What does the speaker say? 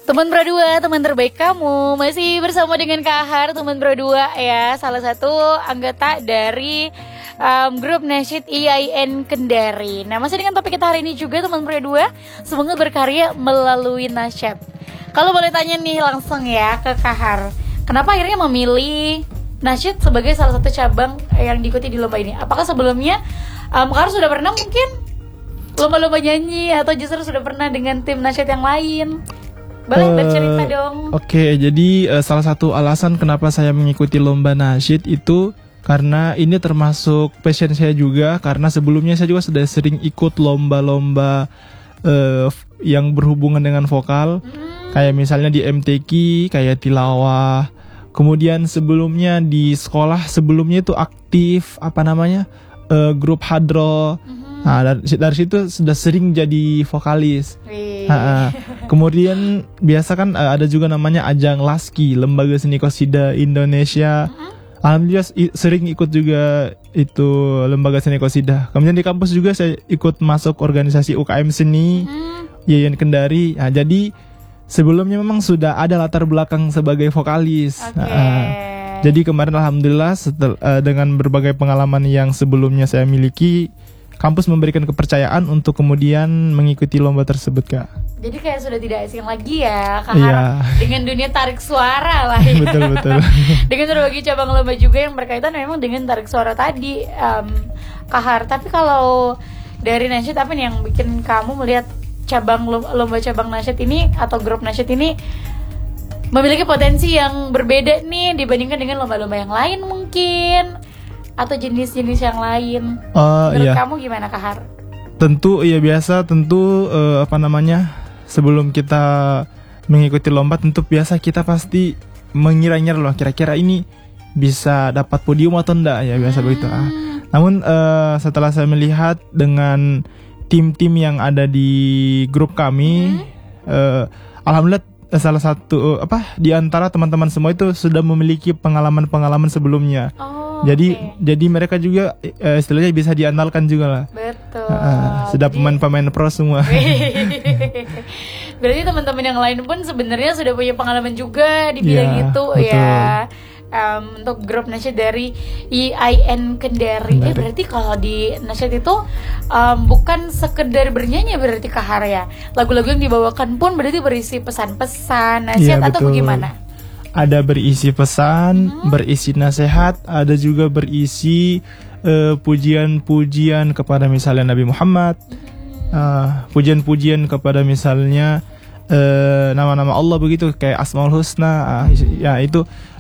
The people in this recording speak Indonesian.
Teman berdua, teman terbaik kamu. Masih bersama dengan Kak Har, teman berdua ya. Salah satu anggota dari grup Nasyid IAIN Kendari. Nah, masih dengan topik kita hari ini juga, teman berdua. Semoga berkarya melalui nasyid. Kalau boleh tanya nih langsung ya ke Kak Har, kenapa akhirnya memilih nasyid sebagai salah satu cabang yang diikuti di lomba ini? Apakah sebelumnya Kak Har sudah pernah mungkin lomba-lomba nyanyi, atau justru sudah pernah dengan tim nasyid yang lain? Boleh bercerita dong. Oke, jadi salah satu alasan kenapa saya mengikuti lomba nasyid itu karena ini termasuk passion saya juga. Karena sebelumnya saya juga sudah sering ikut lomba-lomba yang berhubungan dengan vokal, kayak misalnya di MTQ, kayak tilawah. Kemudian sebelumnya di sekolah sebelumnya itu aktif grup hadroh. Nah, dari situ sudah sering jadi vokalis. Kemudian biasa kan ada juga namanya ajang LASKI, Lembaga Seni Qasidah Indonesia. Alhamdulillah sering ikut juga itu Lembaga Seni Qasidah. Kemudian di kampus juga saya ikut masuk organisasi UKM Seni IAIN Kendari. Nah, jadi sebelumnya memang sudah ada latar belakang sebagai vokalis. Jadi kemarin alhamdulillah dengan berbagai pengalaman yang sebelumnya saya miliki, kampus memberikan kepercayaan untuk kemudian mengikuti lomba tersebut, Kak. Jadi kayak sudah tidak asing lagi ya, Kak Har, dengan dunia tarik suara lah ya. Betul. Dengan berbagai cabang lomba juga yang berkaitan memang dengan tarik suara tadi, Kak Har. Tapi kalau dari nasyid, apa nih yang bikin kamu melihat lomba cabang nasyid ini atau grup nasyid ini memiliki potensi yang berbeda nih dibandingkan dengan lomba-lomba yang lain mungkin, atau jenis-jenis yang lain? Menurut kamu gimana, Kak Har? Tentu sebelum kita mengikuti lomba, tentu biasa kita pasti mengira-ngira loh, kira-kira ini bisa dapat podium atau enggak ya, biasa begitu. Namun setelah saya melihat dengan tim-tim yang ada di grup kami, alhamdulillah salah satu di antara teman-teman semua itu sudah memiliki pengalaman-pengalaman sebelumnya. Jadi mereka juga istilahnya bisa diandalkan juga lah. Betul. Sudah pemain-pemain pro semua. Berarti teman-teman yang lain pun sebenarnya sudah punya pengalaman juga di bidang itu. Betul. Ya. Untuk grup nasyid dari IAIN Kendari. Berarti kalau di nasyid itu bukan sekedar bernyanyi berarti, Kak Har ya. Lagu-lagu yang dibawakan pun berarti berisi pesan-pesan, nasihat atau bagaimana? Ada berisi pesan, berisi nasihat, ada juga berisi pujian-pujian kepada misalnya Nabi Muhammad, pujian-pujian kepada misalnya nama-nama Allah begitu, kayak Asmaul Husna. Ya itu